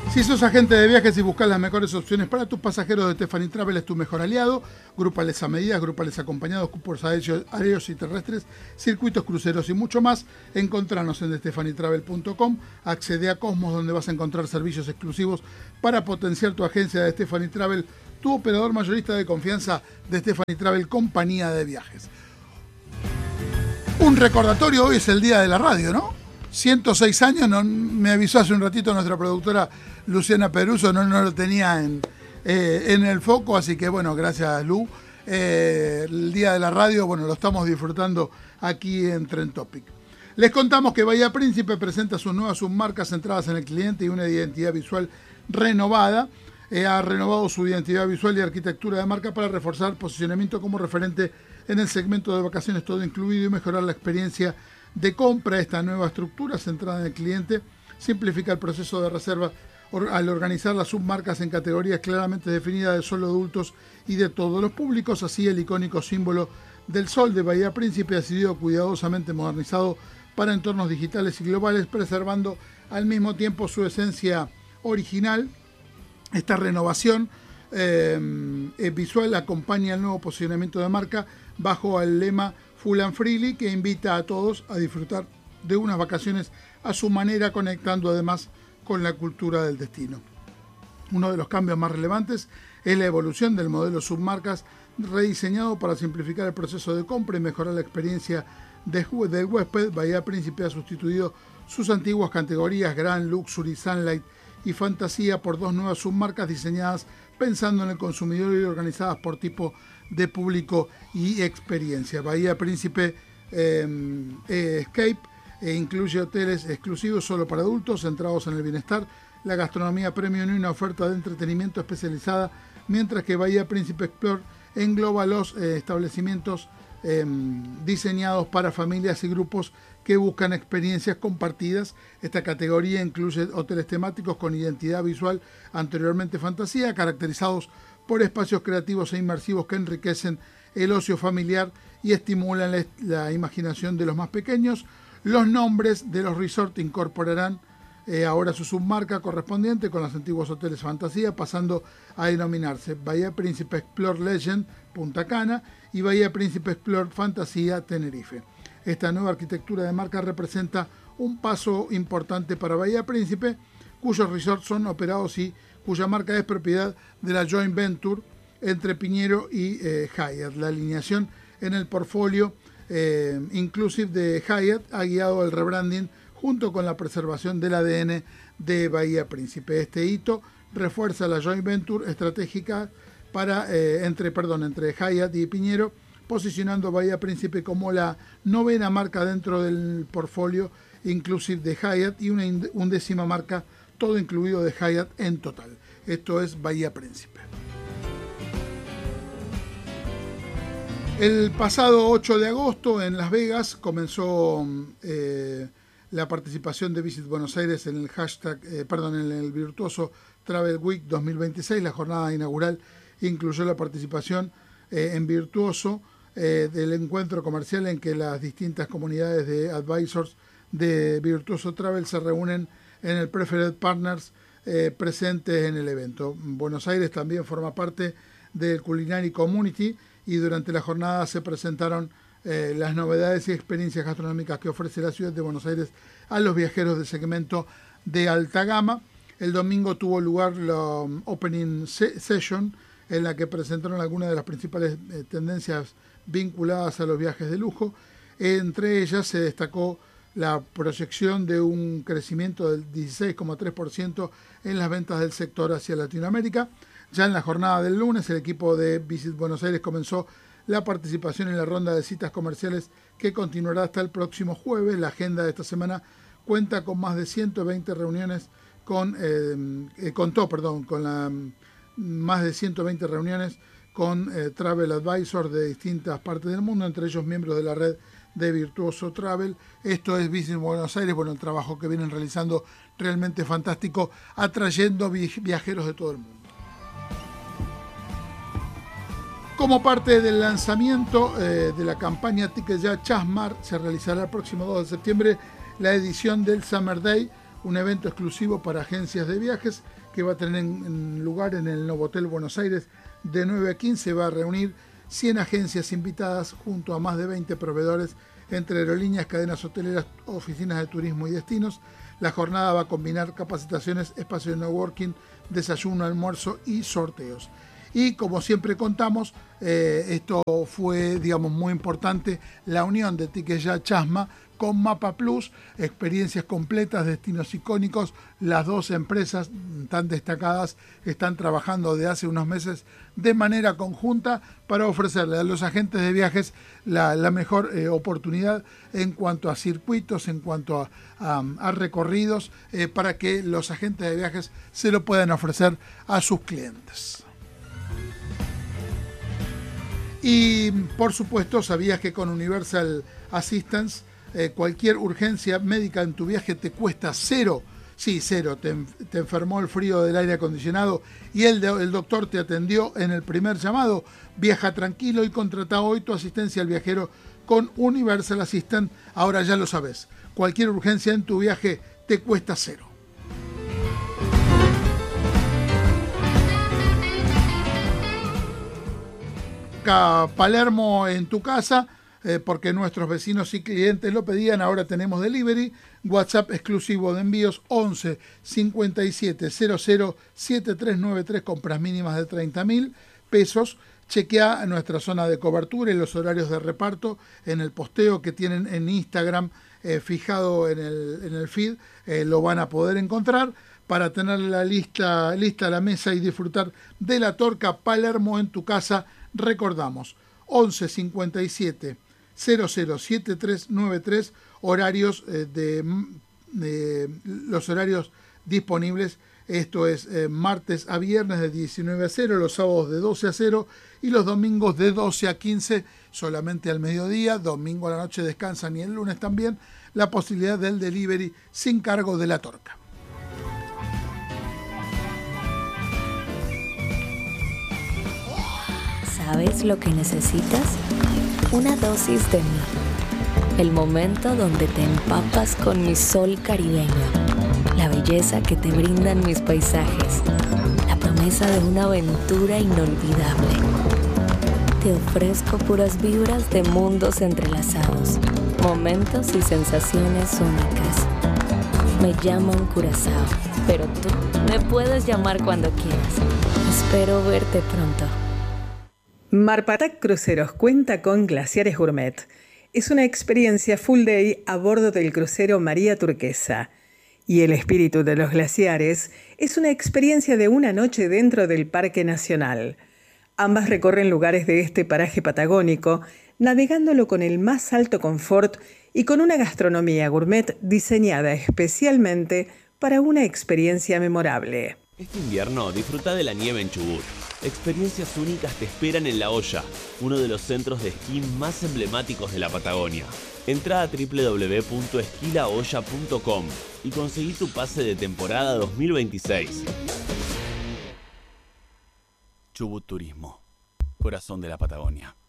Si sos agente de viajes y buscas las mejores opciones para tus pasajeros, de Stephanie Travel es tu mejor aliado. Grupales a medida, grupales acompañados, cupos aéreos y terrestres, circuitos cruceros y mucho más. Encontranos en stephanitravel.com. Accede a Cosmos, donde vas a encontrar servicios exclusivos para potenciar tu agencia de Stephanie Travel, tu operador mayorista de confianza de Stephanie Travel, compañía de viajes. Un recordatorio, hoy es el día de la radio, ¿no? 106 años, me avisó hace un ratito nuestra productora Luciana Peruso, no lo tenía en el foco, así que bueno, gracias Lu. El día de la radio, bueno, lo estamos disfrutando aquí en Trend Topic. Les contamos que Bahía Príncipe presenta sus nuevas submarcas centradas en el cliente y una identidad visual renovada. Ha renovado su identidad visual y arquitectura de marca para reforzar posicionamiento como referente en el segmento de vacaciones todo incluido y mejorar la experiencia de compra. Esta nueva estructura centrada en el cliente simplifica el proceso de reserva al organizar las submarcas en categorías claramente definidas de solo adultos y de todos los públicos. Así, el icónico símbolo del sol de Bahía Príncipe ha sido cuidadosamente modernizado para entornos digitales y globales, preservando al mismo tiempo su esencia original. Esta renovación visual acompaña el nuevo posicionamiento de marca bajo el lema Full and Freely, que invita a todos a disfrutar de unas vacaciones a su manera, conectando además con la cultura del destino. Uno de los cambios más relevantes es la evolución del modelo submarcas, rediseñado para simplificar el proceso de compra y mejorar la experiencia del huésped. Bahía Príncipe ha sustituido sus antiguas categorías Grand, Luxury, Sunlight y Fantasía por dos nuevas submarcas diseñadas pensando en el consumidor y organizadas por tipo de público y experiencia. Bahía Príncipe Escape incluye hoteles exclusivos solo para adultos, centrados en el bienestar, la gastronomía premium y una oferta de entretenimiento especializada, mientras que Bahía Príncipe Explore engloba los establecimientos diseñados para familias y grupos que buscan experiencias compartidas. Esta categoría incluye hoteles temáticos con identidad visual anteriormente fantasía, caracterizados por espacios creativos e inmersivos que enriquecen el ocio familiar y estimulan la imaginación de los más pequeños. Los nombres de los resorts incorporarán ahora su submarca correspondiente con los antiguos hoteles fantasía, pasando a denominarse Bahía Príncipe Explore Legend Punta Cana y Bahía Príncipe Explore Fantasía Tenerife. Esta nueva arquitectura de marca representa un paso importante para Bahía Príncipe, cuyos resorts son operados y cuya marca es propiedad de la joint venture entre Piñero y Hyatt. La alineación en el portfolio inclusive de Hyatt ha guiado el rebranding junto con la preservación del ADN de Bahía Príncipe. Este hito refuerza la joint venture estratégica entre Hyatt y Piñero, posicionando Bahía Príncipe como la novena marca dentro del portfolio inclusive de Hyatt y una undécima marca todo incluido de Hyatt en total. Esto es Bahía Príncipe. El pasado 8 de agosto en Las Vegas comenzó la participación de Visit Buenos Aires en el virtuoso Travel Week 2026. La jornada inaugural incluyó la participación en virtuoso del encuentro comercial en que las distintas comunidades de advisors de Virtuoso Travel se reúnen en el Preferred Partners presentes en el evento. Buenos Aires también forma parte del Culinary Community y durante la jornada se presentaron las novedades y experiencias gastronómicas que ofrece la ciudad de Buenos Aires a los viajeros del segmento de alta gama. El domingo tuvo lugar la Opening Session, en la que presentaron algunas de las principales tendencias vinculadas a los viajes de lujo. Entre ellas se destacó la proyección de un crecimiento del 16,3% en las ventas del sector hacia Latinoamérica. Ya en la jornada del lunes, el equipo de Visit Buenos Aires comenzó la participación en la ronda de citas comerciales que continuará hasta el próximo jueves. La agenda de esta semana cuenta con más de 120 reuniones más de 120 reuniones con travel advisors de distintas partes del mundo, entre ellos miembros de la red de Virtuoso Travel. Esto es Visit Buenos Aires, bueno, el trabajo que vienen realizando realmente fantástico, atrayendo viajeros de todo el mundo. Como parte del lanzamiento de la campaña Ticket Ya Chasmar, se realizará el próximo 2 de septiembre la edición del Summer Day, un evento exclusivo para agencias de viajes que va a tener lugar en el Novotel Buenos Aires de 9 a 15. Va a reunir 100 agencias invitadas junto a más de 20 proveedores entre aerolíneas, cadenas hoteleras, oficinas de turismo y destinos. La jornada va a combinar capacitaciones, espacio de networking, desayuno, almuerzo y sorteos. Y como siempre contamos, esto fue, digamos, muy importante, la unión de Ticket Ya Chasma con Mapa Plus, experiencias completas, destinos icónicos. Las dos empresas tan destacadas están trabajando de hace unos meses de manera conjunta para ofrecerle a los agentes de viajes la mejor oportunidad en cuanto a circuitos, en cuanto a recorridos, para que los agentes de viajes se lo puedan ofrecer a sus clientes. Y por supuesto, sabías que con Universal Assistance cualquier urgencia médica en tu viaje te cuesta cero. Sí, cero. Te enfermó el frío del aire acondicionado y el doctor te atendió en el primer llamado. Viaja tranquilo y contrata hoy tu asistencia al viajero con Universal Assistant. Ahora ya lo sabes. Cualquier urgencia en tu viaje te cuesta cero. Palermo en tu casa, porque nuestros vecinos y clientes lo pedían. Ahora tenemos delivery, WhatsApp exclusivo de envíos 11 57 00 7393, compras mínimas de 30.000 pesos. Chequea nuestra zona de cobertura y los horarios de reparto en el posteo que tienen en Instagram fijado en el feed. Lo van a poder encontrar para tener la lista a la mesa y disfrutar de la torca. Palermo en tu casa. Recordamos, 11 57 00 7393, horarios los horarios disponibles. Esto es martes a viernes de 19 a 0, los sábados de 12 a 0 y los domingos de 12 a 15, solamente al mediodía. Domingo a la noche descansan y el lunes también. La posibilidad del delivery sin cargo de la torca. ¿Sabes lo que necesitas? Una dosis de mí. El momento donde te empapas con mi sol caribeño. La belleza que te brindan mis paisajes. La promesa de una aventura inolvidable. Te ofrezco puras vibras de mundos entrelazados. Momentos y sensaciones únicas. Me llaman Curazao, pero tú me puedes llamar cuando quieras. Espero verte pronto. Marpatac Cruceros cuenta con Glaciares Gourmet. Es una experiencia full day a bordo del crucero María Turquesa. Y el espíritu de los glaciares es una experiencia de una noche dentro del Parque Nacional. Ambas recorren lugares de este paraje patagónico, navegándolo con el más alto confort y con una gastronomía gourmet diseñada especialmente para una experiencia memorable. Este invierno disfruta de la nieve en Chubut. Experiencias únicas te esperan en La Hoya, uno de los centros de esquí más emblemáticos de la Patagonia. Entra a www.esquilahoya.com y conseguí tu pase de temporada 2026. Chubut Turismo, corazón de la Patagonia.